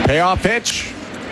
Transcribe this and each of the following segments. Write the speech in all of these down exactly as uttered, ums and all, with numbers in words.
Payoff pitch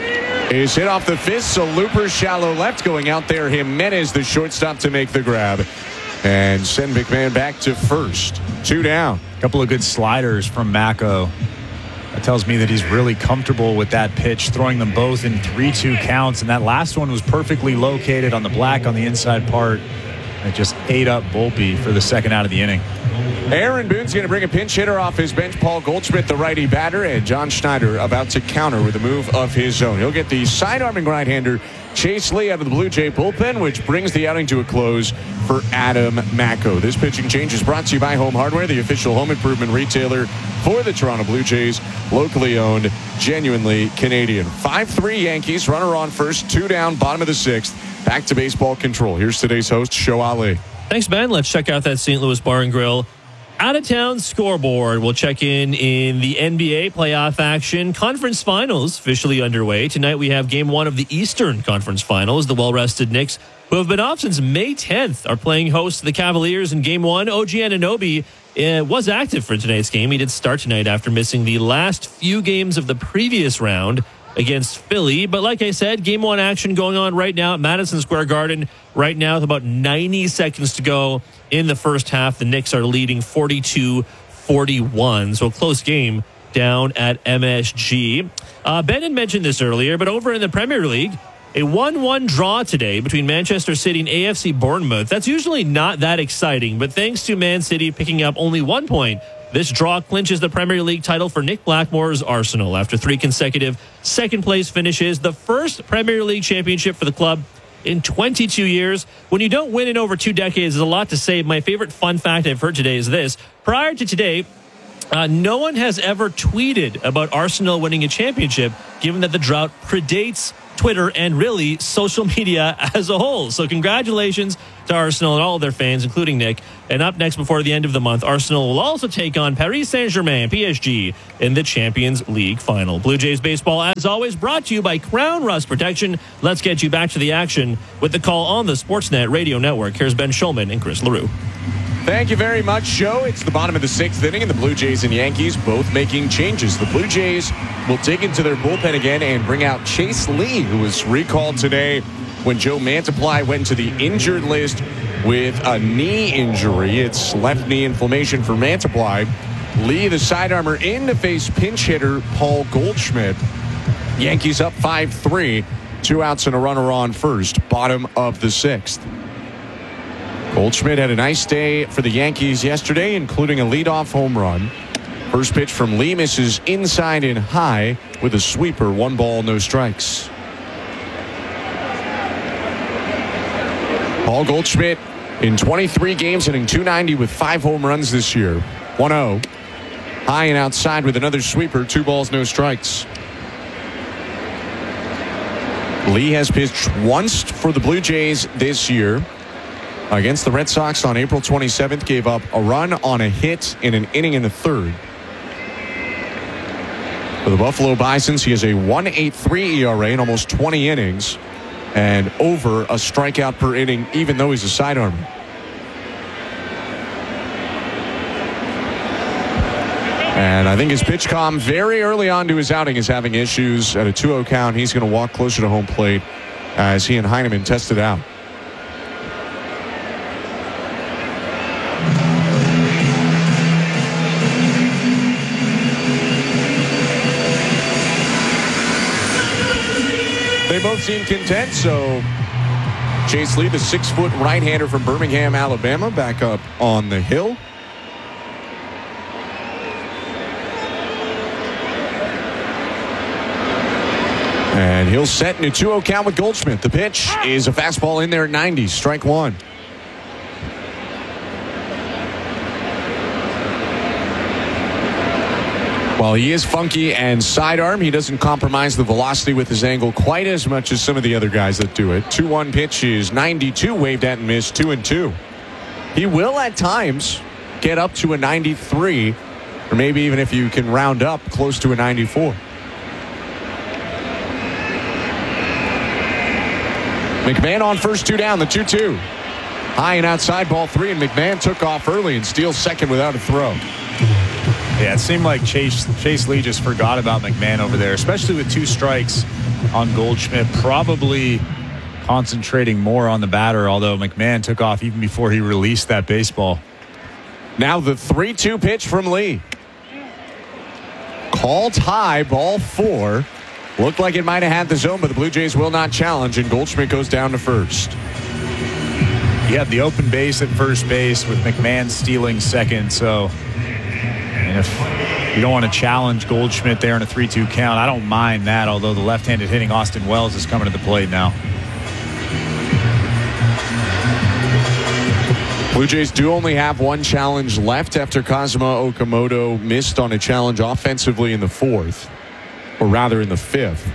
is hit off the fist, so looper shallow left. Going out there, Jimenez, the shortstop, to make the grab and send McMahon back to first. Two down. A couple of good sliders from Mako. That tells me that he's really comfortable with that pitch, throwing them both in three two counts. And that last one was perfectly located on the black on the inside part. It just ate up Volpe for the second out of the inning. Aaron Boone's going to bring a pinch hitter off his bench. Paul Goldschmidt, the righty batter, and John Schneider about to counter with a move of his own. He'll get the side-arming right-hander Chase Lee out of the Blue Jay bullpen, which brings the outing to a close for Adam Mako. This pitching change is brought to you by Home Hardware, the official home improvement retailer for the Toronto Blue Jays, locally owned, genuinely Canadian. five three Yankees, runner on first, two down, bottom of the sixth. Back to baseball control. Here's today's host, Show Ali. Thanks, Ben. Let's check out that Saint Louis Bar and Grill out-of-town scoreboard. We'll check in in the N B A playoff action. Conference finals officially underway. Tonight we have game one of the Eastern Conference Finals. The well-rested Knicks, who have been off since May tenth, are playing host to the Cavaliers in game one. O G Anunoby uh, was active for tonight's game. He did start tonight after missing the last few games of the previous round against Philly. But like I said, game one action going on right now at Madison Square Garden. Right now, with about ninety seconds to go in the first half, the Knicks are leading forty-two forty-one. So a close game down at M S G. Uh, Ben had mentioned this earlier, but over in the Premier League, a one one draw today between Manchester City and A F C Bournemouth. That's usually not that exciting, but thanks to Man City picking up only one point, this draw clinches the Premier League title for Nick Blackmore's Arsenal after three consecutive second-place finishes. The first Premier League championship for the club in twenty-two years. When you don't win in over two decades, there's a lot to say. My favorite fun fact I've heard today is this. Prior to today, uh, no one has ever tweeted about Arsenal winning a championship, given that the drought predates Twitter and really social media as a whole. So congratulations to Arsenal and all of their fans, including Nick. And up next before the end of the month, Arsenal will also take on Paris Saint-Germain, P S G, in the Champions League final. Blue Jays baseball, as always, brought to you by Crown Rust Protection. Let's get you back to the action with the call on the Sportsnet Radio Network. Here's Ben Schulman and Chris LaRue. Thank you very much, Joe. It's the bottom of the sixth inning, and the Blue Jays and Yankees both making changes. The Blue Jays will dig into their bullpen again and bring out Chase Lee, who was recalled today when Joe Mantiply went to the injured list with a knee injury. It's left knee inflammation for Mantiply. Lee, the side armor, in to face pinch hitter Paul Goldschmidt. Yankees up five three. Two outs and a runner on first. Bottom of the sixth. Goldschmidt had a nice day for the Yankees yesterday, including a leadoff home run. First pitch from Lee misses inside and high with a sweeper. One ball, no strikes. Paul Goldschmidt in twenty-three games, hitting two ninety with five home runs this year. one oh. High and outside with another sweeper. Two balls, no strikes. Lee has pitched once for the Blue Jays this year. Against the Red Sox on April twenty-seventh, gave up a run on a hit in an inning and a third. For the Buffalo Bisons, he has a one point eight three E R A in almost twenty innings and over a strikeout per inning, even though he's a sidearmer. And I think his pitch comm very early on to his outing is having issues. At a two oh count, he's going to walk closer to home plate as he and Heineman test it out. They both seem content, so Chase Lee, the six-foot right-hander from Birmingham, Alabama, back up on the hill. And he'll set in a two oh count with Goldschmidt. The pitch is a fastball in there at ninety, strike one. While he is funky and sidearm, he doesn't compromise the velocity with his angle quite as much as some of the other guys that do it. two one pitch is ninety-two, waved at and missed, two and two. He will at times get up to a ninety-three, or maybe even if you can round up close to a ninety-four. McMahon on first, two down, the two two. High and outside, ball three, and McMahon took off early and steals second without a throw. Yeah, it seemed like Chase Chase Lee just forgot about McMahon over there, especially with two strikes on Goldschmidt, probably concentrating more on the batter, although McMahon took off even before he released that baseball. Now the three two pitch from Lee. Called high, ball four. Looked like it might have had the zone, but the Blue Jays will not challenge, and Goldschmidt goes down to first. You have the open base at first base with McMahon stealing second, so and if you don't want to challenge Goldschmidt there in a three two count, I don't mind that, although the left-handed hitting Austin Wells is coming to the plate now. Blue Jays do only have one challenge left after Kazuma Okamoto missed on a challenge offensively in the fourth, or rather in the fifth.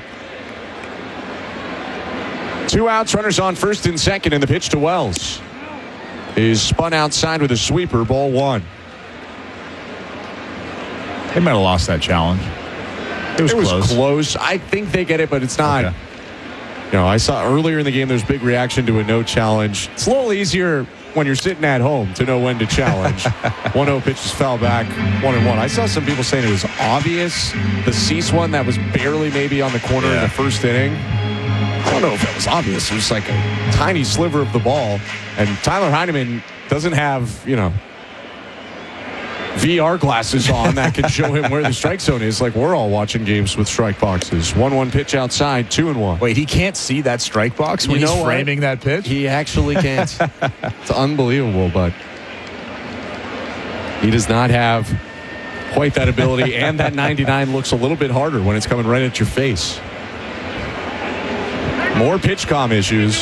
Two outs, runners on first and second, and the pitch to Wells is spun outside with a sweeper, ball one. They might have lost that challenge. It was, it was close. close. I think they get it, but it's not. Okay. You know, I saw earlier in the game there's big reaction to a no challenge. It's a little easier when you're sitting at home to know when to challenge. one oh pitches fell back, one and one. I saw some people saying it was obvious. The Cease one that was barely maybe on the corner yeah. in the first inning. I don't know if it was obvious. It was like a tiny sliver of the ball. And Tyler Heineman doesn't have, you know, V R glasses on that can show him where the strike zone is. Like we're all watching games with strike boxes. one one pitch outside, two and one. Wait, he can't see that strike box when you know he's what? framing that pitch? He actually can't. It's unbelievable, but he does not have quite that ability. And that ninety-nine looks a little bit harder when it's coming right at your face. More pitch comm issues.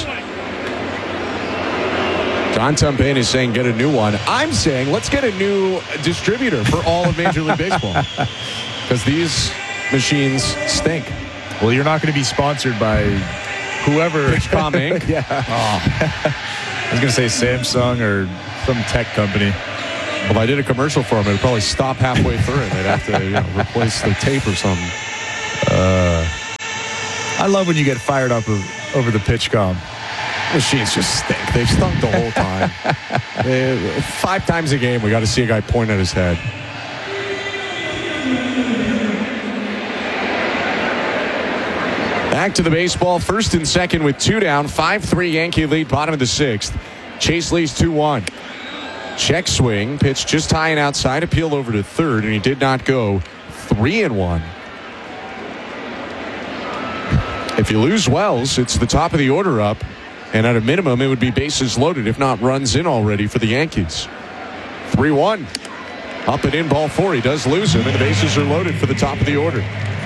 John Tumpane is saying get a new one. I'm saying let's get a new distributor for all of Major League Baseball. Because these machines stink. Well, you're not going to be sponsored by whoever. PitchCom Incorporated. Yeah. Oh. I was going to say Samsung or some tech company. Well, if I did a commercial for them, it would probably stop halfway through it. They'd have to you know, replace the tape or something. Uh, I love when you get fired up over the PitchCom. Machines just stink. They've stunk the whole time. they, five times a game, we got to see a guy point at his head. Back to the baseball, first and second with two down. five three Yankee lead, bottom of the sixth. Chase Lee's two one. Check swing, pitch just high and outside, appealed over to third, and he did not go. three and one. If you lose Wells, it's the top of the order up. And at a minimum, it would be bases loaded, if not runs in already for the Yankees. three one. Up and in, ball four. He does lose him, and the bases are loaded for the top of the order.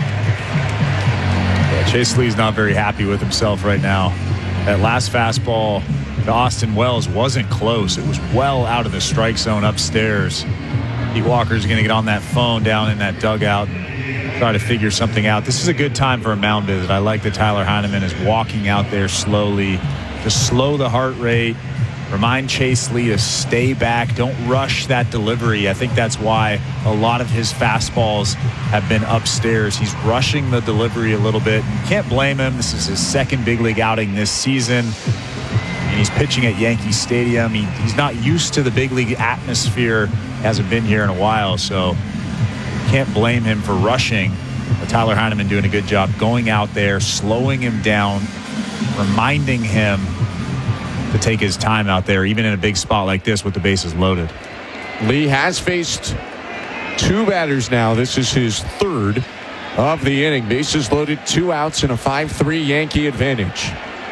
Yeah, Chase Lee's not very happy with himself right now. That last fastball to Austin Wells wasn't close. It was well out of the strike zone upstairs. Pete Walker's going to get on that phone down in that dugout and try to figure something out. This is a good time for a mound visit. I like that Tyler Heineman is walking out there slowly to slow the heart rate, remind Chase Lee to stay back, don't rush that delivery. I think that's why a lot of his fastballs have been upstairs. He's rushing the delivery a little bit. You can't blame him. This is his second big league outing this season. And he's pitching at Yankee Stadium. He, he's not used to the big league atmosphere, hasn't been here in a while, so can't blame him for rushing. But Tyler Heineman doing a good job going out there, slowing him down, reminding him to take his time out there, even in a big spot like this with the bases loaded. Lee has faced two batters now. This is his third of the inning. Bases loaded, two outs, and a five three Yankee advantage.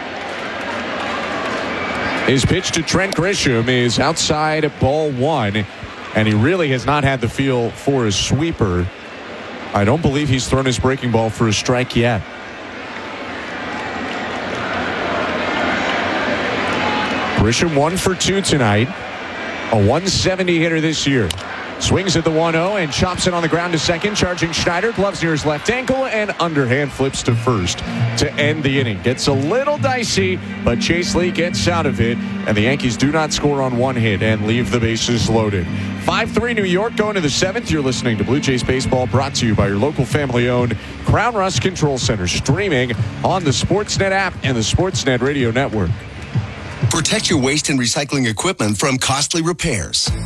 His pitch to Trent Grisham is outside at ball one, and he really has not had the feel for his sweeper. I don't believe he's thrown his breaking ball for a strike yet. Grisham one for two tonight. A one seventy hitter this year. Swings at the one oh and chops it on the ground to second. Charging Schneider. Gloves near his left ankle and underhand flips to first to end the inning. Gets a little dicey, but Chase Lee gets out of it. And the Yankees do not score on one hit and leave the bases loaded. five three New York going to the seventh. You're listening to Blue Jays Baseball, brought to you by your local family-owned Crown Rust Control Center. Streaming on the Sportsnet app and the Sportsnet Radio Network. Protect your waste and recycling equipment from costly repairs.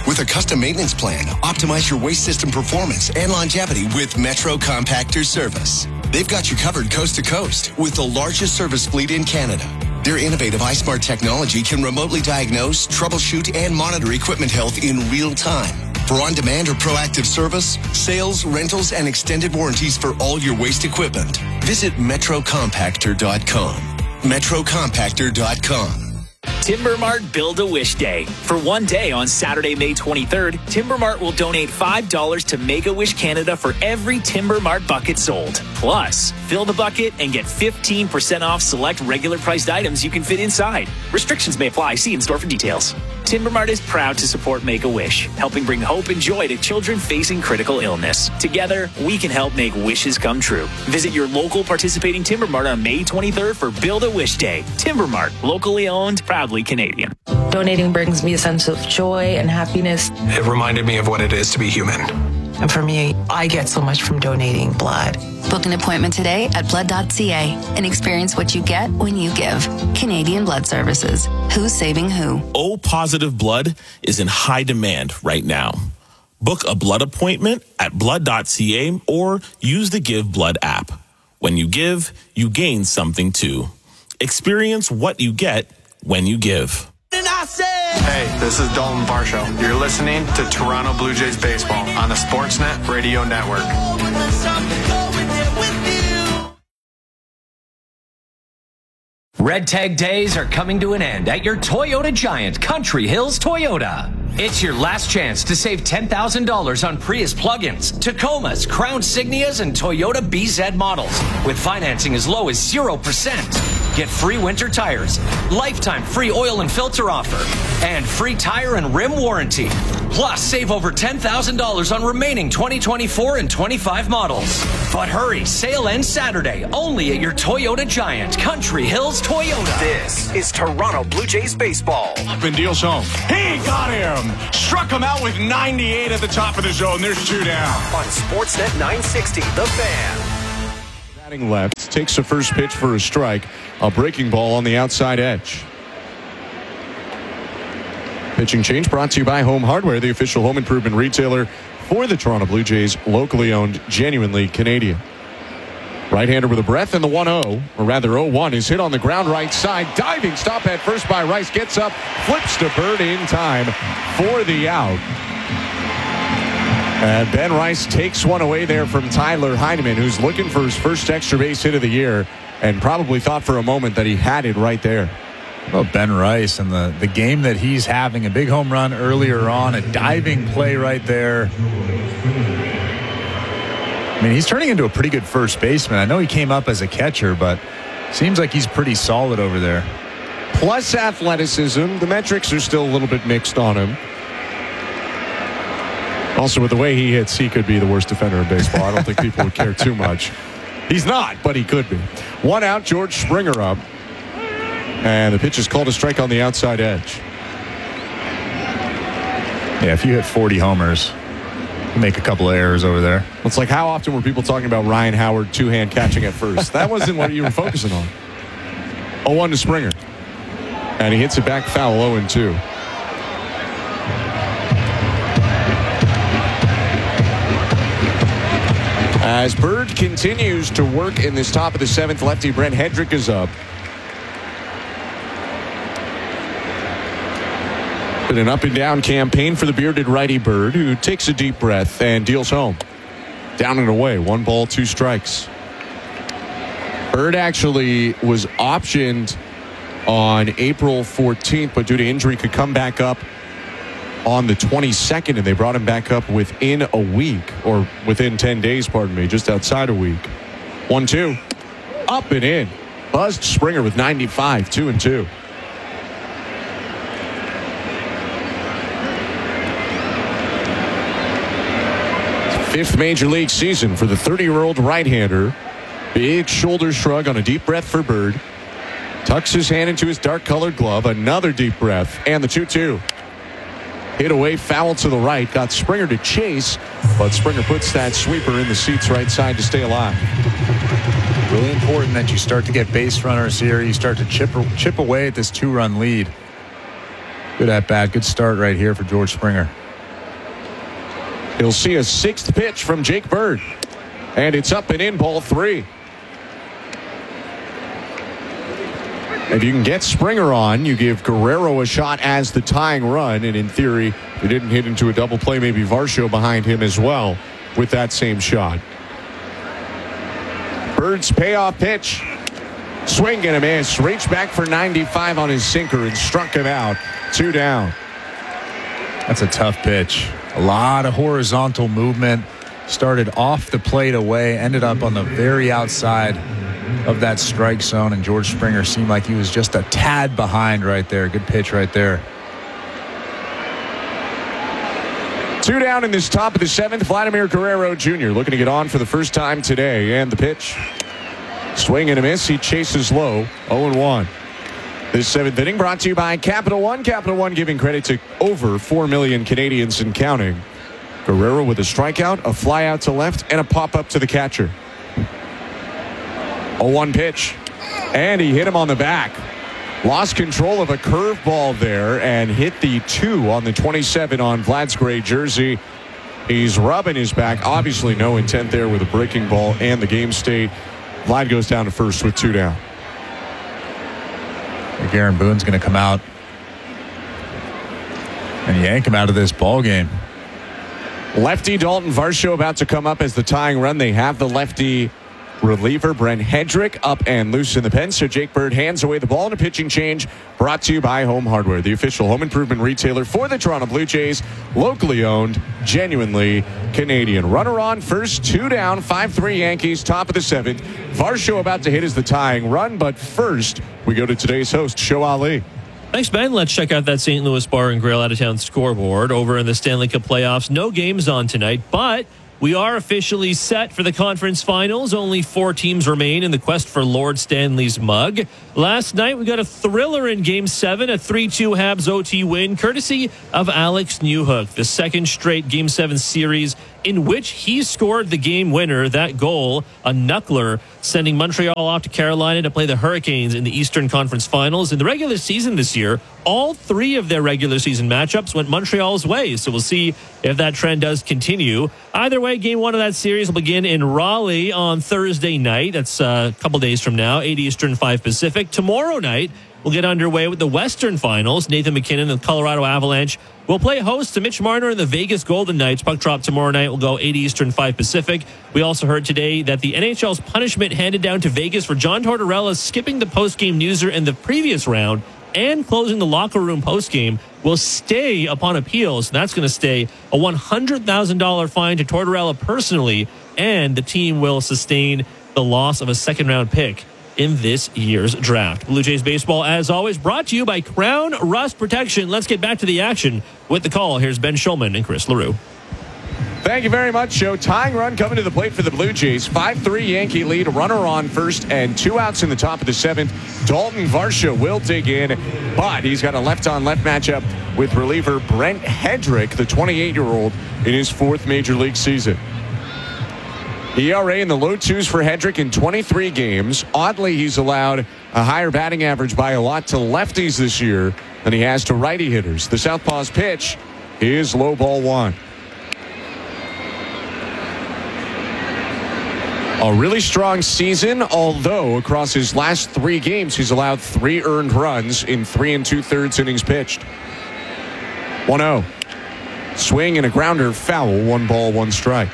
With a custom maintenance plan, optimize your waste system performance and longevity with Metro Compactor Service. They've got you covered coast to coast with the largest service fleet in Canada. Their innovative iSmart technology can remotely diagnose, troubleshoot, and monitor equipment health in real time. For on-demand or proactive service, sales, rentals, and extended warranties for all your waste equipment, visit metro compactor dot com. metro compactor dot com. Timber Mart Build-A-Wish Day. For one day on Saturday, May twenty-third, Timber Mart will donate five dollars to Make-A-Wish Canada for every Timber Mart bucket sold. Plus, fill the bucket and get fifteen percent off select regular priced items you can fit inside. Restrictions may apply. See in-store for details. Timber Mart is proud to support Make-A-Wish, helping bring hope and joy to children facing critical illness. Together, we can help make wishes come true. Visit your local participating Timber Mart on May twenty-third for Build-A-Wish Day. Timber Mart, locally owned, proudly Canadian. Donating brings me a sense of joy and happiness. It reminded me of what it is to be human. And for me, I get so much from donating blood. Book an appointment today at blood dot c a and experience what you get when you give. Canadian Blood Services. Who's saving who? O positive blood is in high demand right now. Book a blood appointment at blood dot c a or use the Give Blood app. When you give, you gain something too. Experience what you get when you give. Hey, this is Dalton Varsho. You're listening to Toronto Blue Jays Baseball on the Sportsnet Radio Network. Red Tag Days are coming to an end at your Toyota Giant, Country Hills Toyota. It's your last chance to save ten thousand dollars on Prius plug-ins, Tacomas, Crown Signias, and Toyota B Z models with financing as low as zero percent. Get free winter tires, lifetime free oil and filter offer, and free tire and rim warranty. Plus, save over ten thousand dollars on remaining twenty twenty-four and twenty-five models. But hurry, sale ends Saturday, only at your Toyota Giant, Country Hills Toyota. This is Toronto Blue Jays Baseball. Up and deals home. He got him! Struck him out with ninety-eight at the top of the zone. There's two down. On Sportsnet nine sixty, The Fan. Batting left, takes the first pitch for a strike. A breaking ball on the outside edge. Pitching change brought to you by Home Hardware, the official home improvement retailer for the Toronto Blue Jays, locally owned, genuinely Canadian. Right-hander with a breath, and the one oh, or rather oh one, is hit on the ground right side. Diving stop at first by Rice. Gets up, flips to Bird in time for the out. And Ben Rice takes one away there from Tyler Heineman, who's looking for his first extra base hit of the year and probably thought for a moment that he had it right there. Well, Ben Rice and the, the game that he's having, a big home run earlier on, a diving play right there. I mean, he's turning into a pretty good first baseman. I know he came up as a catcher, but seems like he's pretty solid over there. Plus athleticism. The metrics are still a little bit mixed on him. Also, with the way he hits, he could be the worst defender in baseball. I don't think people would care too much. He's not, but he could be. One out, George Springer up. And the pitch is called a strike on the outside edge. Yeah, if you hit forty homers, you make a couple of errors over there. It's like, how often were people talking about Ryan Howard two-hand catching at first? That wasn't what you were focusing on. oh one to Springer. And he hits it back foul, oh and two. As Bird continues to work in this top of the seventh, lefty Brent Hedrick is up. Been an up and down campaign for the bearded righty Bird, who takes a deep breath and deals home. Down and away, one ball, two strikes. Bird actually was optioned on April fourteenth, but due to injury could come back up on the twenty-second, and they brought him back up within a week, or within ten days, pardon me, just outside a week. one two. Up and in. Buzzed Springer with ninety-five, two and two. Fifth major league season for the thirty-year-old right-hander. Big shoulder shrug on a deep breath for Bird. Tucks his hand into his dark-colored glove. Another deep breath. And the two two. Hit away, foul to the right. Got Springer to chase, but Springer puts that sweeper in the seats right side to stay alive. Really important that you start to get base runners here. You start to chip, chip away at this two-run lead. Good at bat. Good start right here for George Springer. He'll see a sixth pitch from Jake Bird. And it's up and in, ball three. If you can get Springer on, you give Guerrero a shot as the tying run. And in theory, if he didn't hit into a double play, maybe Varsho behind him as well with that same shot. Bird's payoff pitch. Swing and a miss. Reached back for ninety-five on his sinker and struck him out. Two down. That's a tough pitch. A lot of horizontal movement. Started off the plate away, ended up on the very outside of that strike zone, and George Springer seemed like he was just a tad behind right there. Good pitch right there. Two down in this top of the seventh. Vladimir Guerrero Junior looking to get on for the first time today. And the pitch. Swing and a miss. He chases low. oh and one. This seventh inning brought to you by Capital One. Capital One giving credit to over four million Canadians and counting. Guerrero with a strikeout, a fly out to left, and a pop-up to the catcher. oh one pitch. And he hit him on the back. Lost control of a curveball there and hit the two on the twenty-seven on Vlad's gray jersey. He's rubbing his back. Obviously no intent there with a breaking ball and the game state. Vlad goes down to first with two down. Aaron Boone's going to come out and yank him out of this ball game. Lefty Dalton Varsho about to come up as the tying run. They have the lefty reliever Brent Hedrick up and loose in the pen. So Jake Bird hands away the ball in a pitching change brought to you by Home Hardware, the official home improvement retailer for the Toronto Blue Jays. Locally owned, genuinely Canadian. Runner on first, two down, five three Yankees, top of the seventh. Varsho about to hit as the tying run, but first we go to today's host, Show Ali. Thanks, Ben. Let's check out that Saint Louis Bar and Grill out-of-town scoreboard. Over in the Stanley Cup playoffs, no games on tonight, but we are officially set for the conference finals. Only four teams remain in the quest for Lord Stanley's mug. Last night, we got a thriller in Game seven, a three two Habs O T win, courtesy of Alex Newhook. The second straight Game seven series in which he scored the game winner, that goal, a knuckler, sending Montreal off to Carolina to play the Hurricanes in the Eastern Conference Finals. In the regular season this year, all three of their regular season matchups went Montreal's way, so we'll see if that trend does continue. Either way, game one of that series will begin in Raleigh on Thursday night. That's uh, a couple days from now, eight Eastern, five Pacific. Tomorrow night, we'll get underway with the Western Finals. Nathan McKinnon and the Colorado Avalanche will play host to Mitch Marner and the Vegas Golden Knights. Puck drop tomorrow night will go eight Eastern, five Pacific. We also heard today that the N H L's punishment handed down to Vegas for John Tortorella skipping the postgame newser in the previous round and closing the locker room postgame will stay upon appeals. That's going to stay a one hundred thousand dollars fine to Tortorella personally, and the team will sustain the loss of a second-round pick in this year's draft. Blue Jays baseball, as always, brought to you by Crown Rust Protection. Let's get back to the action with the call. Here's Ben Schulman and Chris LaRue. Thank you very much, Joe. Tying run coming to the plate for the Blue Jays. five three Yankee lead. Runner on first and two outs in the top of the seventh. Dalton Varsho will dig in, but he's got a left-on-left matchup with reliever Brent Hedrick, the twenty-eight-year-old, in his fourth major league season. E R A in the low twos for Hedrick in twenty-three games. Oddly, he's allowed a higher batting average by a lot to lefties this year than he has to righty hitters. The southpaw's pitch is low ball one. A really strong season, although across his last three games, he's allowed three earned runs in three and two-thirds innings pitched. one oh. Swing and a grounder foul, one ball, one strike.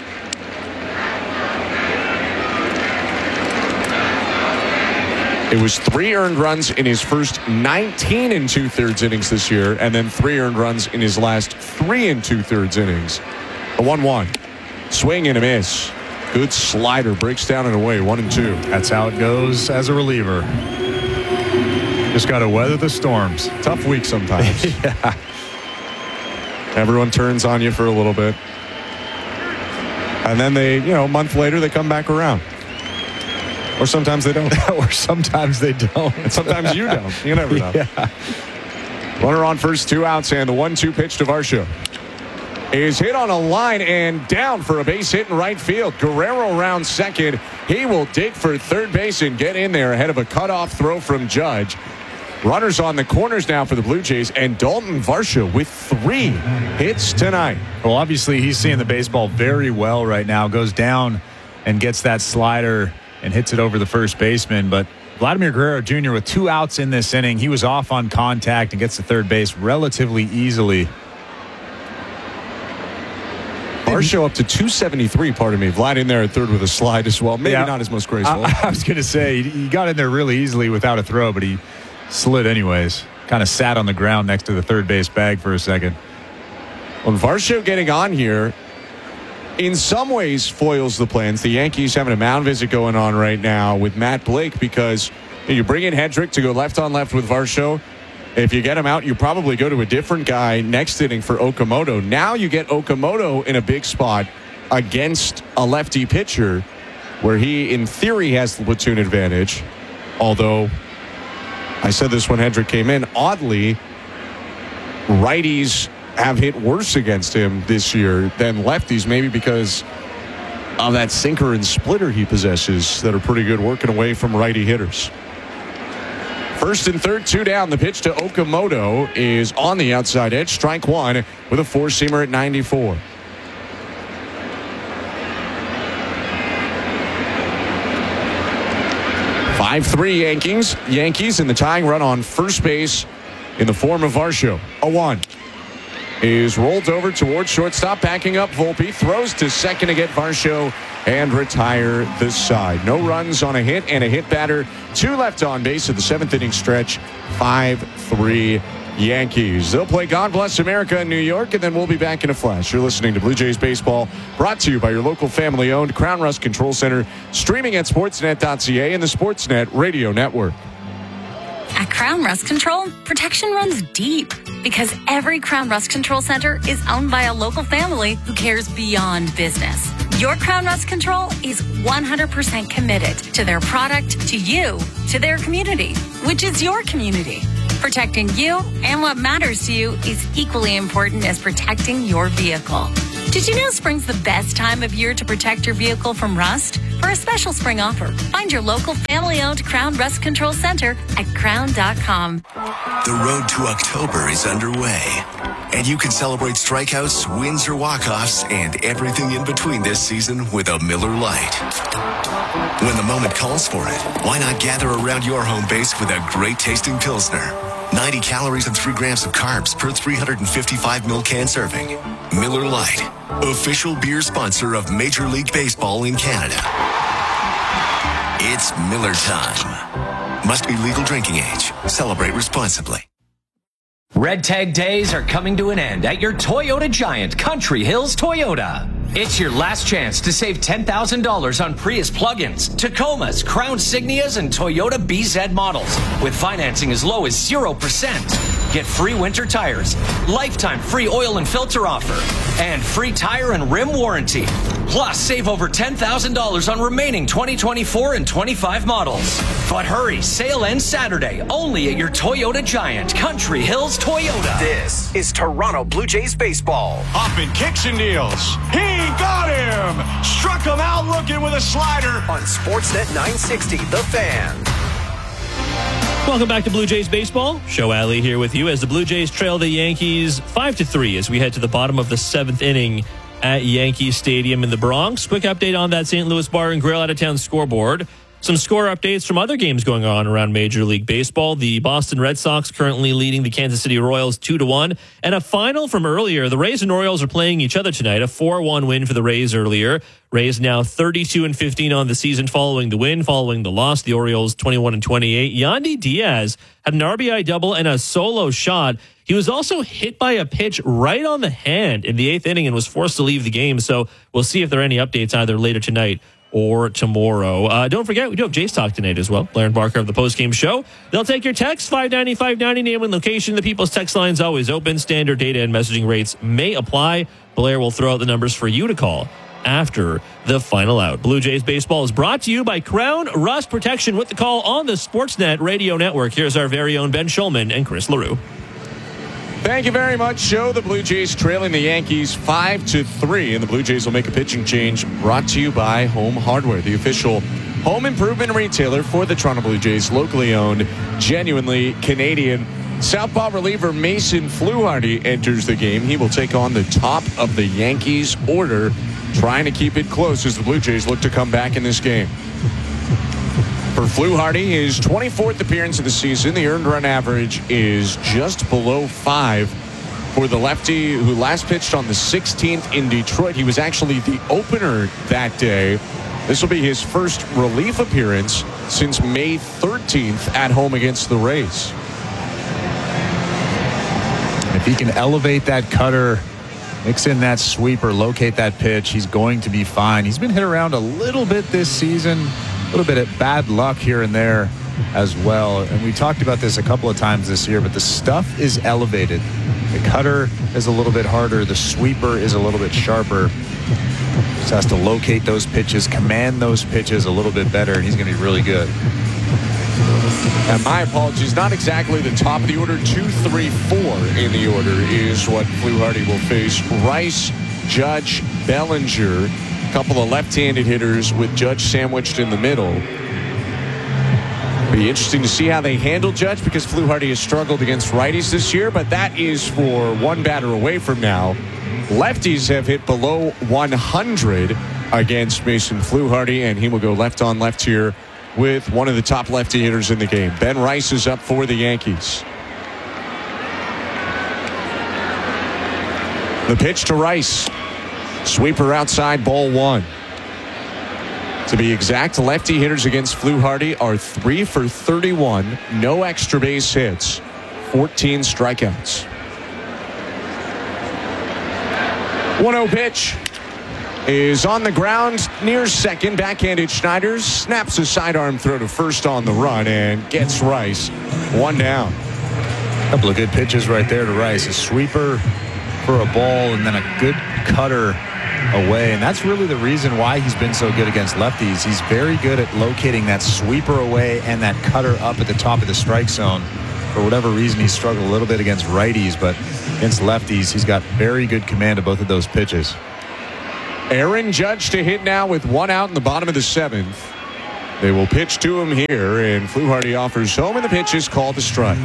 It was three earned runs in his first nineteen and two-thirds innings this year, and then three earned runs in his last three and two-thirds innings. A one one. Swing and a miss. Good slider, breaks down and away, one and two. That's how it goes as a reliever. Just got to weather the storms. Tough week sometimes. Yeah. Everyone turns on you for a little bit. And then they, you know, a month later, they come back around. Or sometimes they don't. Or sometimes they don't. And sometimes you don't. You never know. Yeah. Runner on first, two outs, and the one two pitch to Varsho is hit on a line and down for a base hit in right field. Guerrero rounds second. He will dig for third base and get in there ahead of a cutoff throw from Judge. Runners on the corners now for the Blue Jays, and Dalton Varsho with three hits tonight. Well, obviously, he's seeing the baseball very well right now. Goes down and gets that slider and hits it over the first baseman. But Vladimir Guerrero Junior with two outs in this inning. He was off on contact and gets to third base relatively easily. Varsho up to two seventy-three, pardon me. Vlad in there at third with a slide as well. Maybe yeah. not his most graceful. I, I was going to say, he got in there really easily without a throw, but he slid anyways. Kind of sat on the ground next to the third base bag for a second. Well, Varsho getting on here in some ways foils the plans. The Yankees having a mound visit going on right now with Matt Blake, because you bring in Hedrick to go left on left with Varsho. If you get him out, you probably go to a different guy next inning for Okamoto. Now you get Okamoto in a big spot against a lefty pitcher where he, in theory, has the platoon advantage. Although, I said this when Hedrick came in, oddly, righties have hit worse against him this year than lefties, maybe because of that sinker and splitter he possesses that are pretty good working away from righty hitters. First and third, two down. The pitch to Okamoto is on the outside edge. Strike one with a four-seamer at ninety-four. five three Yankees. Yankees in the tying run on first base in the form of Varsho. A one is rolled over towards shortstop, backing up Volpe, throws to second to get Varsho and retire the side. No runs on a hit and a hit batter. Two left on base of the seventh inning stretch. five three Yankees. They'll play God Bless America in New York, and then we'll be back in a flash. You're listening to Blue Jays Baseball, brought to you by your local family-owned Crown Rust Control Center, streaming at sportsnet dot c a and the Sportsnet Radio Network. At Crown Rust Control, protection runs deep because every Crown Rust Control Center is owned by a local family who cares beyond business. Your Crown Rust Control is one hundred percent committed to their product, to you, to their community, which is your community. Protecting you and what matters to you is equally important as protecting your vehicle. Did you know spring's the best time of year to protect your vehicle from rust? For a special spring offer, find your local family-owned Crown Rust Control Center at crown dot com. The road to October is underway, and you can celebrate strikeouts, wins, or walk-offs, and everything in between this season with a Miller Lite. When the moment calls for it, why not gather around your home base with a great-tasting Pilsner? ninety calories and three grams of carbs per three hundred fifty-five milliliter can serving. Miller Lite, official beer sponsor of Major League Baseball in Canada. It's Miller time. Must be legal drinking age. Celebrate responsibly. Red Tag Days are coming to an end at your Toyota Giant, Country Hills Toyota. It's your last chance to save ten thousand dollars on Prius plug-ins, Tacomas, Crown Signias, and Toyota B Z models with financing as low as zero percent. Get free winter tires, lifetime free oil and filter offer, and free tire and rim warranty. Plus, save over ten thousand dollars on remaining twenty twenty-four and twenty-five models. But hurry, sale ends Saturday only at your Toyota Giant, Country Hills Toyota. This is Toronto Blue Jays baseball. Hopping kicks and deals. He got him! Struck him out looking with a slider. On Sportsnet nine sixty, The Fan. Welcome back to Blue Jays Baseball. Show Alley here with you as the Blue Jays trail the Yankees five to three as we head to the bottom of the seventh inning at Yankee Stadium in the Bronx. Quick update on that Saint Louis Bar and Grill out-of-town scoreboard. Some score updates from other games going on around Major League Baseball. The Boston Red Sox currently leading the Kansas City Royals two to one. And a final from earlier. The Rays and Orioles are playing each other tonight. A four one win for the Rays earlier. Rays now thirty-two and fifteen on the season following the win. Following the loss, the Orioles twenty-one and twenty-eight. Yandy Diaz had an R B I double and a solo shot. He was also hit by a pitch right on the hand in the eighth inning and was forced to leave the game. So we'll see if there are any updates either later tonight or tomorrow. Uh, don't forget, we do have Jays Talk tonight as well. Blair and Barker of the postgame show. They'll take your text, five ninety, five ninety, name and location. The People's text line's always open. Standard data and messaging rates may apply. Blair will throw out the numbers for you to call after the final out. Blue Jays Baseball is brought to you by Crown Rust Protection with the call on the Sportsnet Radio Network. Here's our very own Ben Schulman and Chris LaRue. Thank you very much, Joe. The Blue Jays trailing the Yankees five to three, and the Blue Jays will make a pitching change brought to you by Home Hardware, the official home improvement retailer for the Toronto Blue Jays, locally owned, genuinely Canadian. Southpaw reliever Mason Fluharty enters the game. He will take on the top of the Yankees order, trying to keep it close as the Blue Jays look to come back in this game. For Fluharty, his twenty-fourth appearance of the season, the earned run average is just below five. For the lefty who last pitched on the sixteenth in Detroit, he was actually the opener that day. This will be his first relief appearance since May thirteenth at home against the Rays. If he can elevate that cutter, mix in that sweeper, locate that pitch, he's going to be fine. He's been hit around a little bit this season, a little bit of bad luck here and there as well. And we talked about this a couple of times this year, but the stuff is elevated. The cutter is a little bit harder. The sweeper is a little bit sharper. Just has to locate those pitches, command those pitches a little bit better, and he's going to be really good. And my apologies, not exactly the top of the order. Two, three, four in the order is what Fluharty will face. Rice, Judge, Bellinger, a couple of left-handed hitters with Judge sandwiched in the middle. Be interesting to see how they handle Judge, because Fluharty has struggled against righties this year, but that is for one batter away from now. Lefties have hit below one hundred against Mason Fluharty, and he will go left on left here with one of the top lefty hitters in the game. Ben Rice is up for the Yankees. The pitch to Rice. Sweeper outside, ball one. To be exact, lefty hitters against Fluharty are three for thirty-one. No extra base hits. fourteen strikeouts. one oh pitch is on the ground near second. Backhanded Schneider snaps a sidearm throw to first on the run and gets Rice one down. A couple of good pitches right there to Rice. A sweeper for a ball and then a good cutter away. And that's really the reason why he's been so good against lefties. He's very good at locating that sweeper away and that cutter up at the top of the strike zone. For whatever reason, he's struggled a little bit against righties, but against lefties, he's got very good command of both of those pitches. Aaron Judge to hit now with one out in the bottom of the seventh. They will pitch to him here, and Fluharty offers home, and the pitch is called a strike.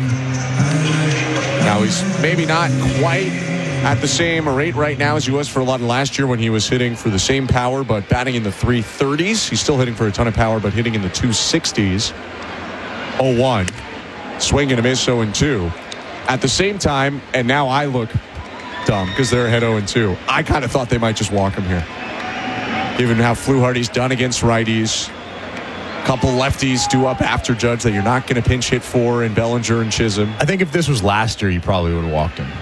Now, he's maybe not quite at the same rate right now as he was for a lot of last year when he was hitting for the same power, but batting in the three thirties. He's still hitting for a ton of power, but hitting in the two sixties. oh one. Swing and a miss, oh and two. At the same time, and now I look dumb because they're ahead oh and two. I kind of thought they might just walk him here, given how Fluharty's done against righties. A couple lefties due up after Judge that you're not going to pinch hit for in Bellinger and Chisholm. I think if this was last year, you probably would have walked him.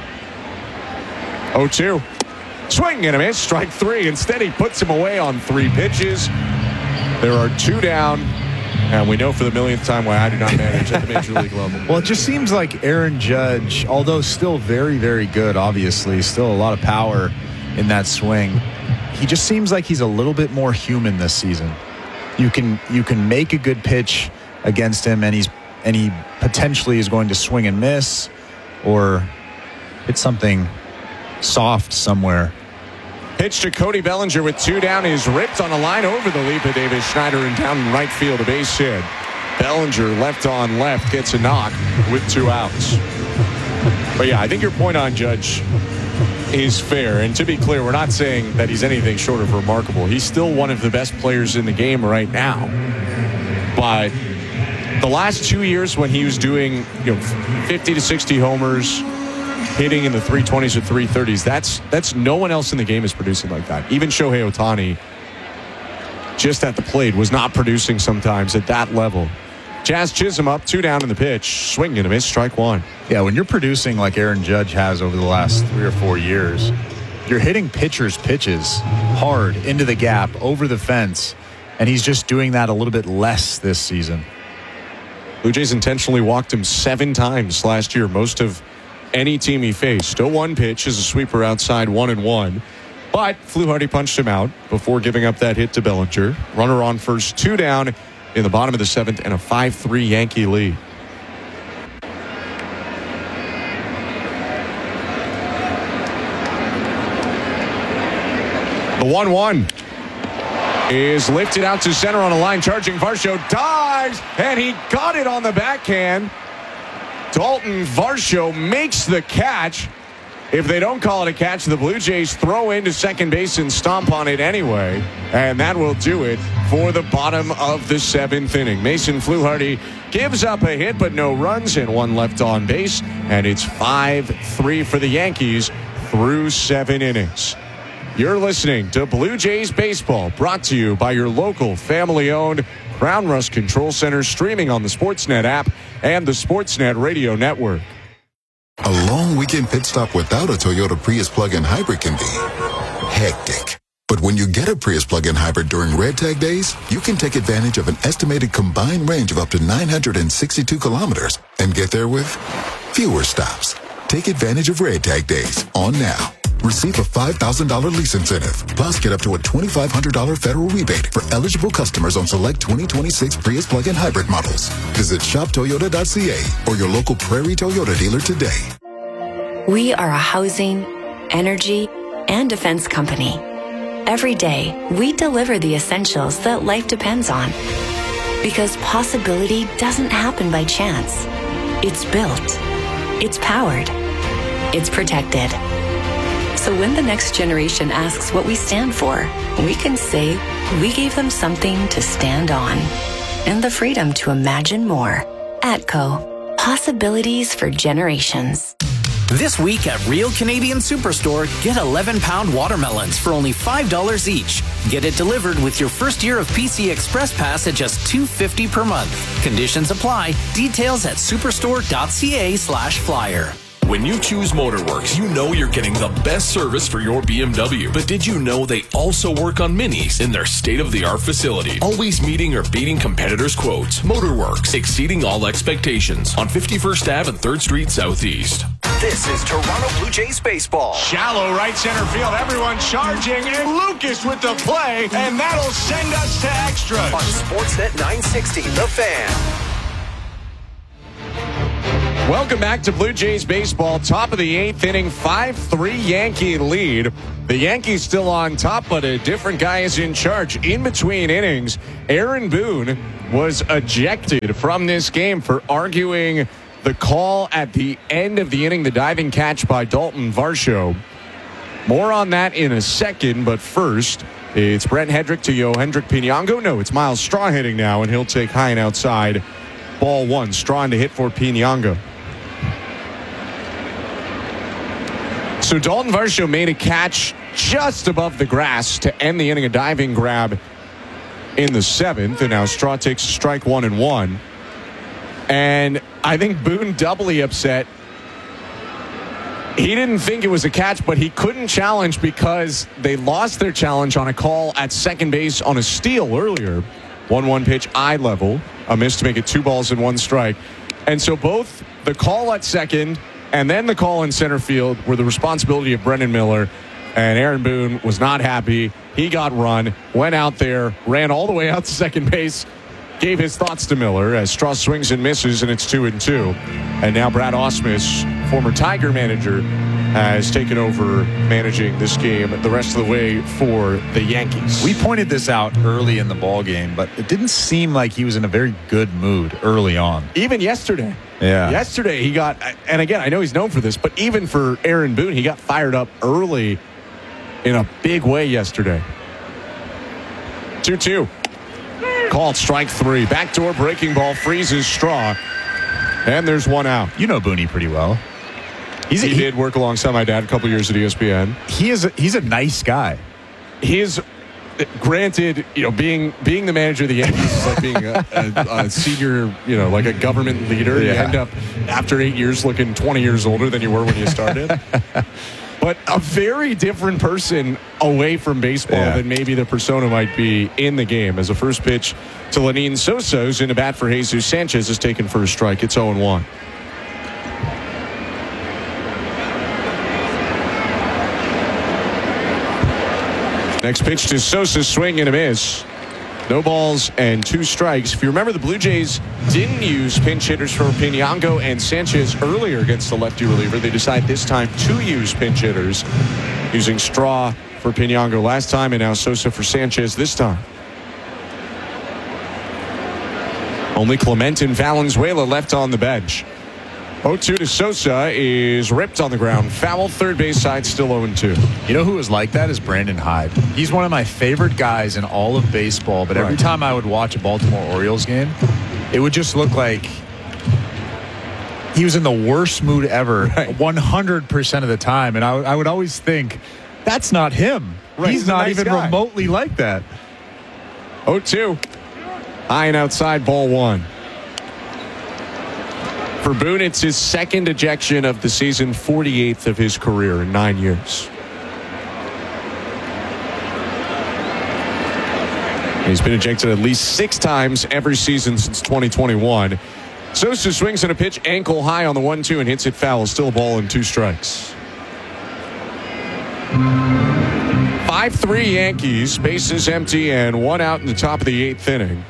oh two. Swing and a miss, strike three. Instead, he puts him away on three pitches. There are two down. And we know for the millionth time why I do not manage at the major league level. Well, it just seems like Aaron Judge, although still very, very good, obviously, still a lot of power in that swing, he just seems like he's a little bit more human this season. You can you can make a good pitch against him, and he's and he potentially is going to swing and miss, or hit something soft somewhere. Pitch to Cody Bellinger with two down is ripped on a line over the leap of Davis Schneider and down in right field, a base hit. Bellinger left on left gets a knock with two outs. But yeah, I think your point on Judge is fair. And to be clear, we're not saying that he's anything short of remarkable. He's still one of the best players in the game right now. But the last two years when he was doing, you know, fifty to sixty homers, hitting in the three twenties or three thirties, that's that's no one else in the game is producing like that. Even Shohei Ohtani, just at the plate, was not producing sometimes at that level. Jazz Chisholm up, two down in the pitch, swing and a miss, strike one. Yeah, when you're producing like Aaron Judge has over the last three or four years, you're hitting pitchers' pitches hard into the gap, over the fence, and he's just doing that a little bit less this season. Blue Jays intentionally walked him seven times last year, most of any team he faced. oh one pitch is a sweeper outside, one and one. But Fluharty punched him out before giving up that hit to Bellinger. Runner on first, two down in the bottom of the seventh, and a five three Yankee lead. The one one. is lifted out to center on a line. Charging Varsho dives, and he got it on the backhand. Dalton Varsho makes the catch. If they don't call it a catch, the Blue Jays throw into second base and stomp on it anyway. And that will do it for the bottom of the seventh inning. Mason Fluharty gives up a hit, but no runs and one left on base. And it's five three for the Yankees through seven innings. You're listening to Blue Jays Baseball, brought to you by your local family-owned Crown Rust Control Center, streaming on the Sportsnet app and the Sportsnet radio network. A long weekend pit stop without a Toyota Prius plug-in hybrid can be hectic. But when you get a Prius plug-in hybrid during Red Tag days, you can take advantage of an estimated combined range of up to nine hundred sixty-two kilometers and get there with fewer stops. Take advantage of Red Tag days on now. Receive a five thousand dollars lease incentive, plus get up to a twenty-five hundred dollars federal rebate for eligible customers on select twenty twenty-six Prius plug-in hybrid models. Visit shop toyota dot c a or your local Prairie Toyota dealer today. We are a housing, energy, and defense company. Every day, we deliver the essentials that life depends on. Because possibility doesn't happen by chance. It's built. It's powered. It's protected. So when the next generation asks what we stand for, we can say we gave them something to stand on and the freedom to imagine more. ATCO. Possibilities for generations. This week at Real Canadian Superstore, get eleven pound watermelons for only five dollars each. Get it delivered with your first year of P C Express Pass at just two dollars and fifty cents per month. Conditions apply. Details at superstore dot c a slash flyer. When you choose Motorworks, you know you're getting the best service for your B M W. But did you know they also work on Minis in their state-of-the-art facility? Always meeting or beating competitors' quotes. Motorworks, exceeding all expectations on fifty-first Avenue and third Street Southeast. This is Toronto Blue Jays baseball. Shallow right center field. Everyone charging, and Lucas with the play, and that'll send us to extras. On Sportsnet nine sixty, The Fan. Welcome back to Blue Jays baseball. Top of the eighth inning, five three Yankee lead. The Yankees still on top, but a different guy is in charge. In between innings, Aaron Boone was ejected from this game for arguing the call at the end of the inning, the diving catch by Dalton Varsho. More on that in a second, but first, it's Brent Hedrick to Yohendrick Pinango. No, it's Miles Straw hitting now, and he'll take high and outside. Ball one, Straw to hit for Pinango. So Dalton Varsho made a catch just above the grass to end the inning, a diving grab in the seventh, and now Straw takes a strike one and one. And I think Boone doubly upset. He didn't think it was a catch, but he couldn't challenge because they lost their challenge on a call at second base on a steal earlier. one one pitch, eye level, a miss to make it two balls and one strike. And so both the call at second and then the call in center field were the responsibility of Brendan Miller. And Aaron Boone was not happy. He got run, went out there, ran all the way out to second base, gave his thoughts to Miller as Straw swings and misses, and it's two and two. And now Brad Ausmus, former Tiger manager, has taken over managing this game the rest of the way for the Yankees. We pointed this out early in the ball game, but it didn't seem like he was in a very good mood early on. Even yesterday. Yeah. Yesterday he got, and again, I know he's known for this, but even for Aaron Boone, he got fired up early in a big way yesterday. two two. Called strike three. Backdoor breaking ball freezes Straw. And there's one out. You know Booney pretty well. He's, he, he did work alongside my dad a couple years at E S P N. He is a, he's a nice guy. He is, granted, you know, being being the manager of the Yankees is like being a, a, a senior, you know, like a government leader. Yeah. You end up, after eight years, looking twenty years older than you were when you started. But a very different person away from baseball yeah. than maybe the persona might be in the game. As a first pitch to Lenin Sosa, who's in the bat for Jesus Sanchez, is taken for a strike. It's oh and one. Next pitch to Sosa, swing and a miss. No balls and two strikes. If you remember, the Blue Jays didn't use pinch hitters for Pinango and Sanchez earlier against the lefty reliever. They decide this time to use pinch hitters, using Straw for Pinango last time and now Sosa for Sanchez this time. Only Clemente Valenzuela left on the bench. oh two to Sosa is ripped on the ground. Foul, third base side, still oh two. You know who was like that is Brandon Hyde. He's one of my favorite guys in all of baseball, but every Right. time I would watch a Baltimore Orioles game, it would just look like he was in the worst mood ever Right. one hundred percent of the time. And I, I would always think, that's not him. Right, He's, he's a not nice even guy. remotely like that. oh two. High and outside, ball one. For Boone, it's his second ejection of the season, forty-eighth of his career in nine years. He's been ejected at least six times every season since twenty twenty-one. Sosa swings in a pitch ankle high on the one two and hits it foul. Still a ball and two strikes. five three Yankees. Bases empty and one out in the top of the eighth inning.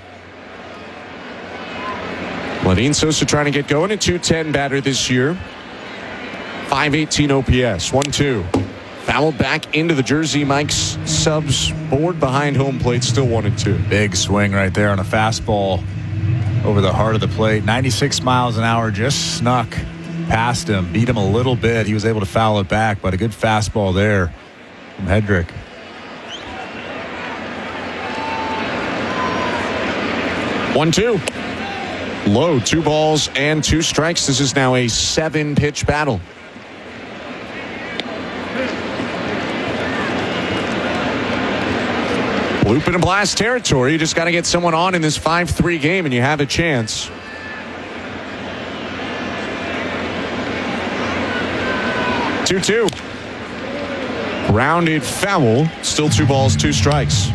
Lenyn Sosa trying to get going. A two ten batter this year. five eighteen O P S. one two. Fouled back into the Jersey Mike's subs board behind home plate. Still one and two. Big swing right there on a fastball over the heart of the plate. ninety-six miles an hour, just snuck past him. Beat him a little bit. He was able to foul it back, but a good fastball there from Hedrick. one two. Low, two balls and two strikes. This is now a seven pitch battle. Looping and blast territory. You just got to get someone on in this five three game and you have a chance. two two. Rounded foul. Still two balls, two strikes.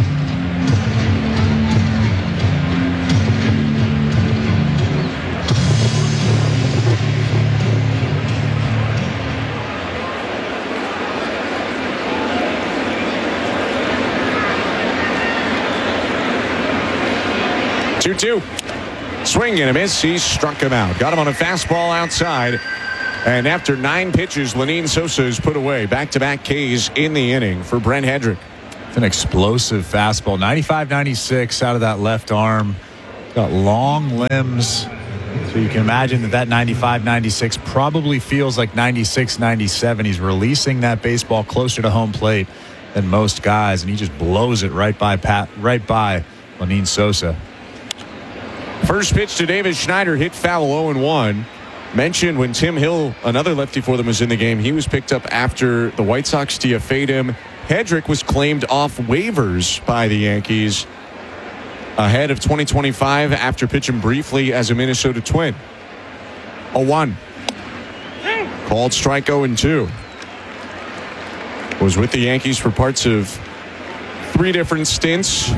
two two. Swing and a miss. He struck him out. Got him on a fastball outside. And after nine pitches, Lenyn Sosa is put away. Back-to-back Ks in the inning for Brent Hedrick. It's an explosive fastball. ninety-five ninety-six out of that left arm. Got long limbs. So you can imagine that that ninety-five ninety-six probably feels like ninety-six ninety-seven. He's releasing that baseball closer to home plate than most guys. And he just blows it right by Pat, right by Lenyn Sosa. First pitch to Davis Schneider, hit foul, oh and one. Mentioned when Tim Hill, another lefty for them, was in the game. He was picked up after the White Sox T F A'd him. Hedrick was claimed off waivers by the Yankees ahead of twenty twenty-five after pitching briefly as a Minnesota Twin. oh one. Called strike oh and two. Was with the Yankees for parts of three different stints.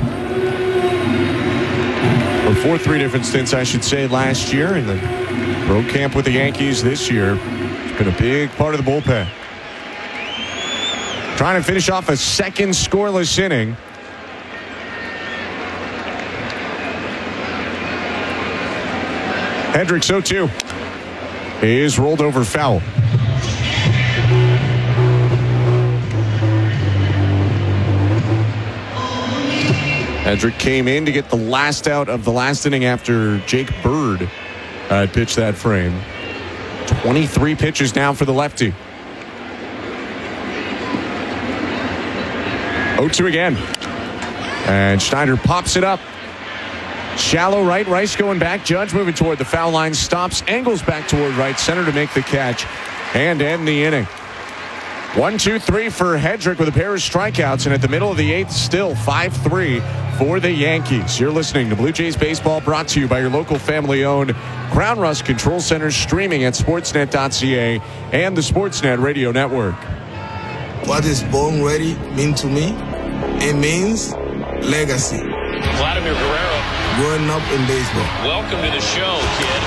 Or for three different stints, I should say, last year. In the pro camp with the Yankees this year. It's been a big part of the bullpen. Trying to finish off a second scoreless inning. Hedrick's oh two is rolled over foul. Hedrick came in to get the last out of the last inning after Jake Bird uh, pitched that frame. twenty-three pitches now for the lefty. oh two again. And Schneider pops it up. Shallow right. Rice going back. Judge moving toward the foul line. Stops. Angles back toward right center to make the catch and end the inning. One, two, three for Hedrick with a pair of strikeouts. And at the middle of the eighth, still five three for the Yankees. You're listening to Blue Jays Baseball, brought to you by your local family-owned Crown Rust Control Center, streaming at sportsnet dot c a and the Sportsnet Radio Network. What does born ready mean to me? It means legacy. Vladimir Guerrero. Growing up in baseball. Welcome to the show, kid.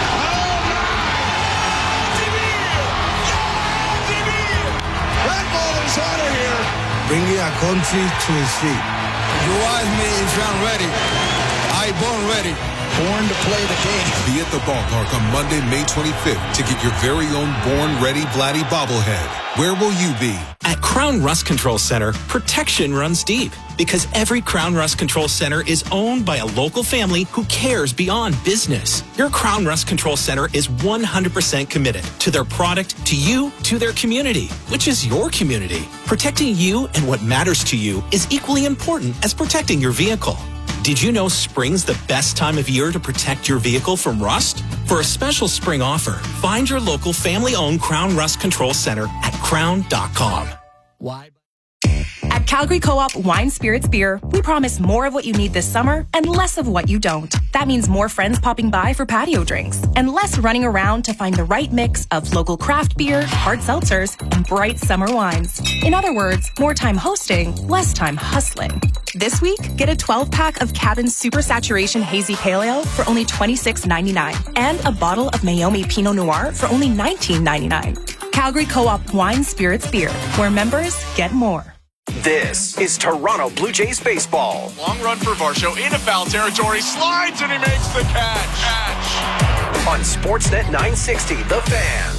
Red ball is out of here. Bringing our country to its feet. You asked me if I'm ready. I born ready. Born to play the game. Be at the ballpark on Monday, May twenty-fifth to get your very own Born Ready Vladdy bobblehead. where will you be? At Crown Rust Control Center, protection runs deep because every Crown Rust Control Center is owned by a local family who cares beyond business. Your Crown Rust Control Center is one hundred percent committed to their product, to you, to their community, which is your community. Protecting you and what matters to you is equally important as protecting your vehicle. Did you know spring's the best time of year to protect your vehicle from rust? For a special spring offer, find your local family-owned Crown Rust Control Center at crown dot com. Why? At Calgary Co-op Wine Spirits Beer, we promise more of what you need this summer and less of what you don't. That means more friends popping by for patio drinks and less running around to find the right mix of local craft beer, hard seltzers, and bright summer wines. In other words, more time hosting, less time hustling. This week, get a twelve-pack of Cabin Super Saturation Hazy Pale Ale for only twenty-six ninety-nine and a bottle of Meiomi Pinot Noir for only nineteen ninety-nine. Calgary Co-op Wine Spirits Beer, where members get more. This is Toronto Blue Jays baseball. Long run for Varsho into foul territory, slides and he makes the catch. Catch. On Sportsnet nine sixty, The Fan.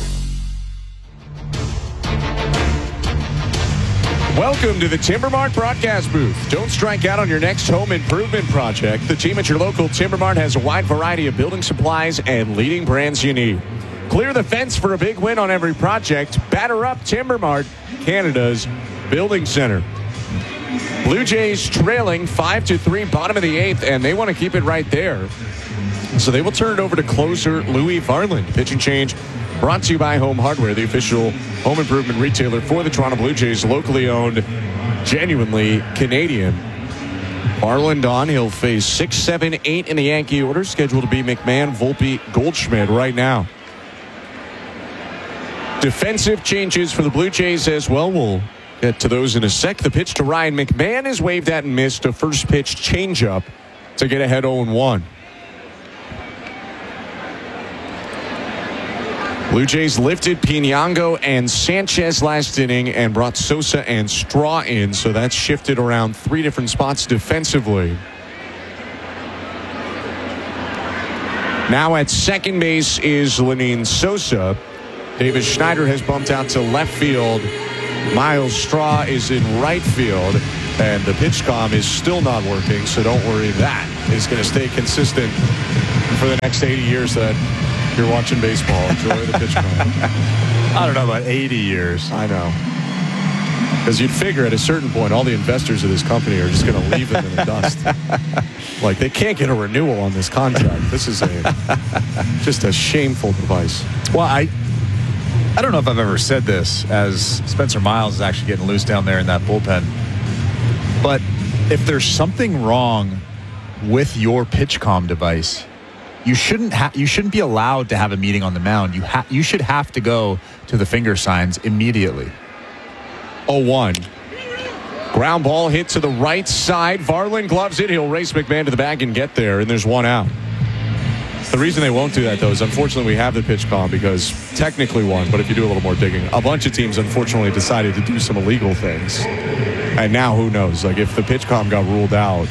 Welcome to the Timbermart broadcast booth. Don't strike out on your next home improvement project. The team at your local Timbermart has a wide variety of building supplies and leading brands you need. Clear the fence for a big win on every project. Batter up Timbermart, Canada's Building Center. Blue Jays trailing five to three, bottom of the eighth, and they want to keep it right there. So they will turn it over to closer Louis Varland. Pitching change brought to you by Home Hardware, the official home improvement retailer for the Toronto Blue Jays, locally owned, genuinely Canadian. Varland on. He'll face six, seven, eight in the Yankee order, scheduled to be McMahon, Volpe, Goldschmidt right now. Defensive changes for the Blue Jays as well. We'll get to those in a sec. The pitch to Ryan McMahon is waved at and missed. A first pitch changeup to get ahead oh one. Blue Jays lifted Piñango and Sanchez last inning and brought Sosa and Straw in, so that's shifted around three different spots defensively. Now at second base is Lenyn Sosa. Davis Schneider has bumped out to left field. Miles Straw is in right field, and the pitch comm is still not working, so don't worry. That is going to stay consistent for the next eighty years that you're watching baseball. Enjoy the pitch comm. I don't know about eighty years. I know. Because you'd figure at a certain point, all the investors of this company are just going to leave them in the dust. Like, they can't get a renewal on this contract. This is a just a shameful device. Well, I... I don't know if I've ever said this, as Spencer Miles is actually getting loose down there in that bullpen. But if there's something wrong with your pitch comm device, you shouldn't ha- you shouldn't be allowed to have a meeting on the mound. You ha- you should have to go to the finger signs immediately. oh one. Ground ball hit to the right side. Varland gloves it. He'll race McMahon to the bag and get there, and there's one out. The reason they won't do that, though, is unfortunately we have the pitch comm because technically one, but if you do a little more digging, a bunch of teams unfortunately decided to do some illegal things. And now who knows? Like, if the pitch comm got ruled out,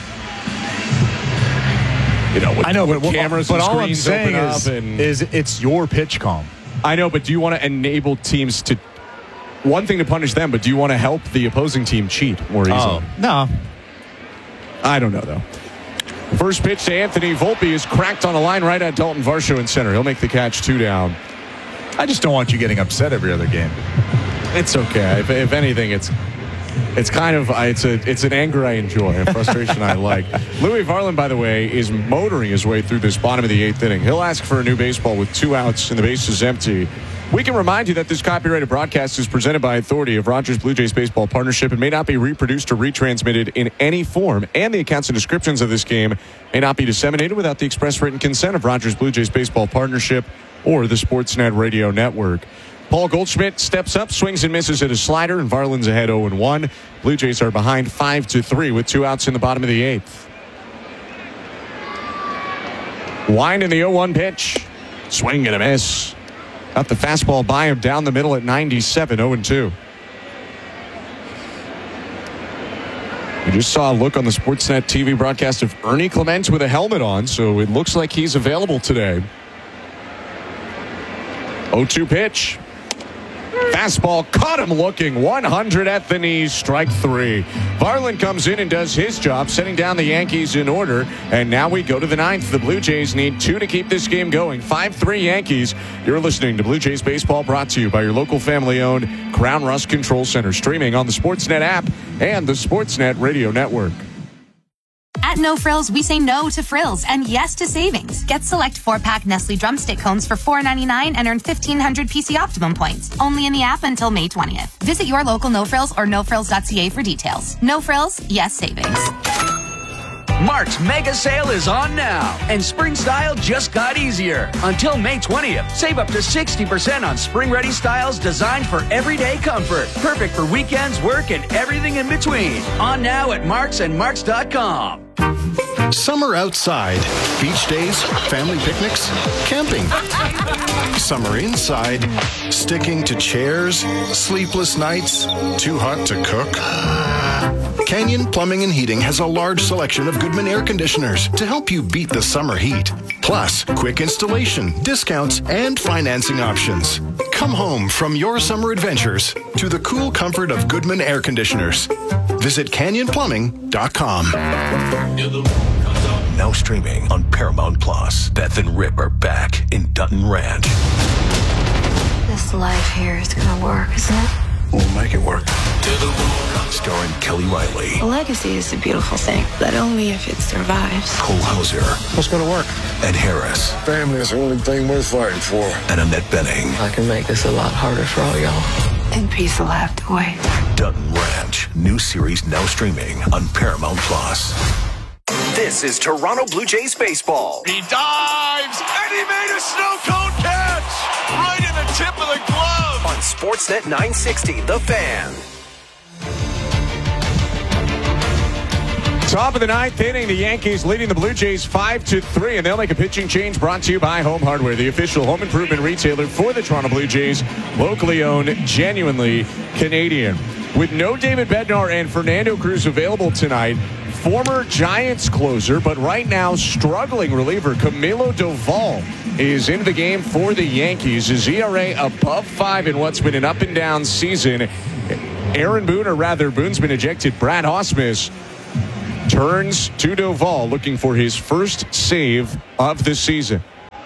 you know, with, I know, with but, cameras but and all I'm screens saying open is, up and, is it's your pitch comm. I know, but do you want to enable teams to, one thing to punish them, but do you want to help the opposing team cheat more easily? Oh, no. I don't know, though. First pitch to Anthony Volpe is cracked on a line right at Dalton Varsho in center. He'll make the catch, two down. I just don't want you getting upset every other game. It's okay. If, if anything, it's it's kind of it's a it's an anger I enjoy, a frustration I like. Louis Varland, by the way, is motoring his way through this bottom of the eighth inning. He'll ask for a new baseball with two outs and the base is empty. We can remind you that this copyrighted broadcast is presented by authority of Rogers Blue Jays Baseball Partnership and may not be reproduced or retransmitted in any form, and the accounts and descriptions of this game may not be disseminated without the express written consent of Rogers Blue Jays Baseball Partnership or the Sportsnet Radio Network. Paul Goldschmidt steps up, swings and misses at a slider, and Varland's ahead oh one. Blue Jays are behind five to three with two outs in the bottom of the eighth. Wind in the oh one pitch. Swing and a miss. Got the fastball by him down the middle at ninety-seven, oh two. We just saw a look on the Sportsnet T V broadcast of Ernie Clement with a helmet on, so it looks like he's available today. oh two pitch. Fastball caught him looking. one hundred at the knees, strike three. Varland comes in and does his job, setting down the Yankees in order. And now we go to the ninth. The Blue Jays need two to keep this game going. five three Yankees. You're listening to Blue Jays Baseball, brought to you by your local family-owned Crown Rust Control Center. Streaming on the Sportsnet app and the Sportsnet Radio Network. At No Frills, we say no to frills and yes to savings. Get select four-pack Nestle Drumstick cones for four ninety-nine and earn fifteen hundred P C Optimum points. Only in the app until May twentieth. Visit your local No Frills or no frills dot c a for details. No Frills, yes savings. Mark's mega sale is on now, and spring style just got easier. Until May twentieth, save up to sixty percent on spring-ready styles designed for everyday comfort. Perfect for weekends, work, and everything in between. On now at Marks and Marks dot com. Summer outside. Beach days, family picnics, camping. Summer inside. Sticking to chairs, sleepless nights, too hot to cook. Canyon Plumbing and Heating has a large selection of Goodman air conditioners to help you beat the summer heat. Plus, quick installation, discounts, and financing options. Come home from your summer adventures to the cool comfort of Goodman air conditioners. Visit canyon plumbing dot com. Now streaming on Paramount Plus. Beth and Rip are back in Dutton Ranch. This life here is gonna work, isn't it? We'll make it work. Starring Kelly Riley. A legacy is a beautiful thing, but only if it survives. Cole Hauser. What's gonna work? Ed Harris. Family is the only thing worth fighting for. And Annette Bening. I can make this a lot harder for all y'all. And peace will have to wait. Dutton Ranch. New series now streaming on Paramount Plus. This is Toronto Blue Jays baseball. He dives, and he made a snow cone catch right in the tip of the glove. On Sportsnet nine sixty, The Fan. Top of the ninth inning, the Yankees leading the Blue Jays five to three, and they'll make a pitching change brought to you by Home Hardware, the official home improvement retailer for the Toronto Blue Jays, locally owned, genuinely Canadian. With no David Bednar and Fernando Cruz available tonight, former Giants closer, but right now struggling reliever Camilo Doval is in the game for the Yankees. His E R A above five in what's been an up and down season. Aaron Boone, or rather Boone's been ejected. Brad Ausmus turns to Doval, looking for his first save of the season.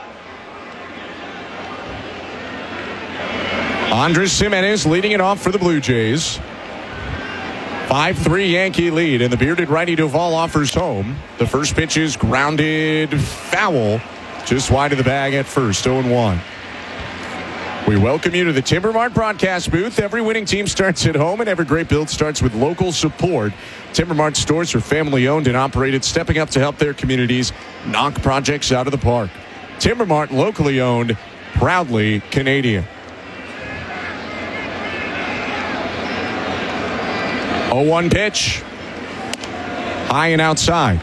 Andres Gimenez leading it off for the Blue Jays. five three Yankee lead, and the bearded righty Doval offers home. The first pitch is grounded foul, just wide of the bag at first, oh and one. We welcome you to the Timber Mart broadcast booth. Every winning team starts at home, and every great build starts with local support. Timber Mart stores are family owned and operated, stepping up to help their communities knock projects out of the park. Timber Mart, locally owned, proudly Canadian. oh one pitch. High and outside.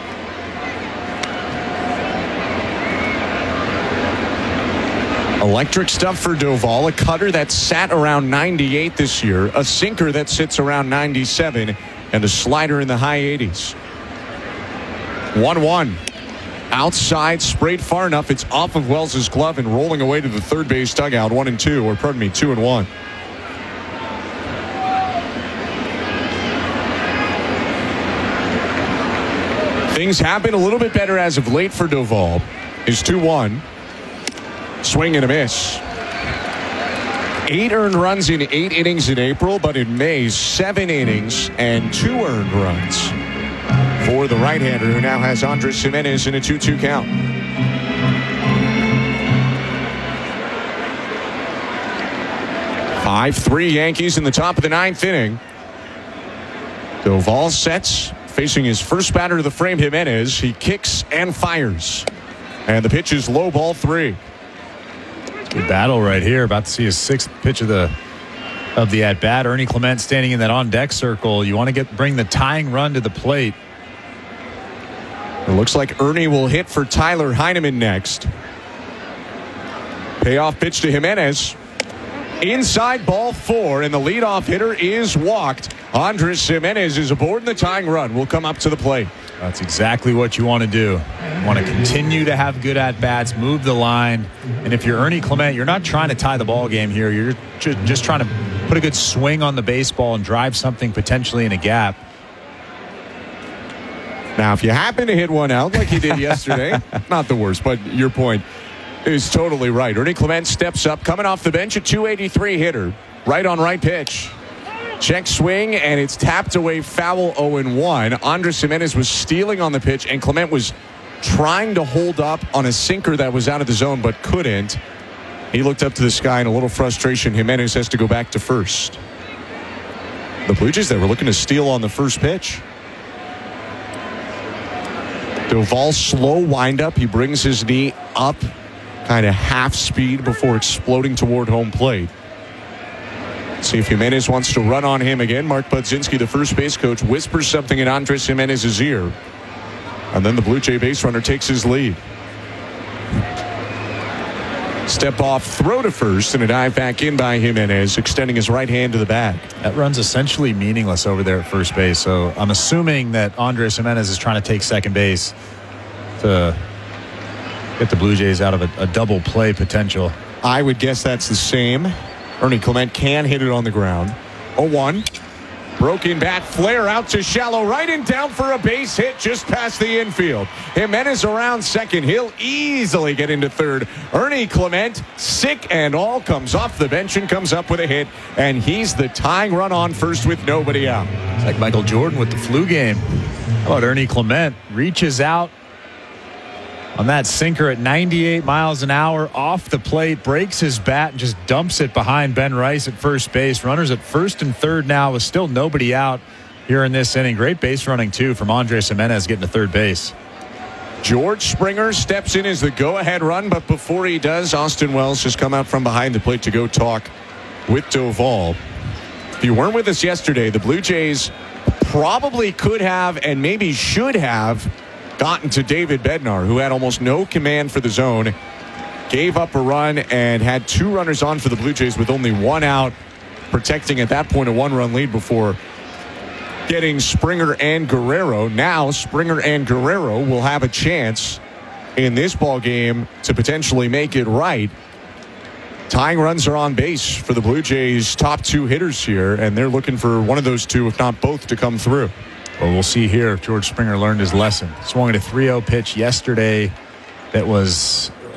Electric stuff for Doval. A cutter that sat around ninety-eight this year. A sinker that sits around ninety-seven. And a slider in the high eighties. one one. Outside, sprayed far enough. It's off of Wells' glove and rolling away to the third base dugout. One and two, or pardon me, two and one. Things have been a little bit better as of late for Doval. Is two one. Swing and a miss. Eight earned runs in eight innings in April, but in May, seven innings and two earned runs for the right-hander, who now has Andres Gimenez in a two two count. five three Yankees in the top of the ninth inning. Doval sets, facing his first batter of the frame, Gimenez. He kicks and fires. And the pitch is low, ball three. Good battle right here. About to see his sixth pitch of the of the at bat. Ernie Clement standing in that on deck circle. You want to get bring the tying run to the plate. It looks like Ernie will hit for Tyler Heineman next. Payoff pitch to Gimenez. Inside, ball four, and the leadoff hitter is walked. Andres Gimenez is aboard in the tying run. Will come up to the plate. That's exactly what you want to do. You want to continue to have good at-bats, move the line. And if you're Ernie Clement, you're not trying to tie the ball game here. You're just, just trying to put a good swing on the baseball and drive something potentially in a gap. Now, if you happen to hit one out like you did yesterday, not the worst, but your point is totally right. Ernie Clement steps up, coming off the bench, a two eighty-three hitter. Right on right pitch. Check swing, and it's tapped away foul oh and one. Andres Gimenez was stealing on the pitch, and Clement was trying to hold up on a sinker that was out of the zone but couldn't. He looked up to the sky in a little frustration. Gimenez has to go back to first. The Blue Jays, they were looking to steal on the first pitch. Doval, slow windup. He brings his knee up, kind of half speed before exploding toward home plate. See if Gimenez wants to run on him again. Mark Budzinski, the first base coach, whispers something in Andres Gimenez's ear. And then the Blue Jay base runner takes his lead. Step off, throw to first, and a dive back in by Gimenez, extending his right hand to the bag. That run's essentially meaningless over there at first base. So I'm assuming that Andres Gimenez is trying to take second base to get the Blue Jays out of a, a double play potential. I would guess that's the same. Ernie Clement can hit it on the ground. oh one. Broken bat flare out to shallow right and down for a base hit just past the infield. Gimenez around second. He'll easily get into third. Ernie Clement, sick and all, comes off the bench and comes up with a hit. And he's the tying run on first with nobody out. It's like Michael Jordan with the flu game. How about Ernie Clement reaches out on that sinker at ninety-eight miles an hour off the plate, breaks his bat and just dumps it behind Ben Rice at first base. Runners at first and third now with still nobody out here in this inning. Great base running too from Andres Gimenez getting to third base. George Springer steps in as the go-ahead run, but before he does, Austin Wells has come out from behind the plate to go talk with Doval. If you weren't with us yesterday, the Blue Jays probably could have and maybe should have gotten to David Bednar, who had almost no command for the zone, gave up a run and had two runners on for the Blue Jays with only one out, protecting at that point a one-run lead before getting Springer and Guerrero. Now Springer and Guerrero will have a chance in this ball game to potentially make it right. Tying runs are on base for the Blue Jays' top two hitters here, and they're looking for one of those two, if not both, to come through. Well, we'll see here if George Springer learned his lesson. Swung at a three oh pitch yesterday that was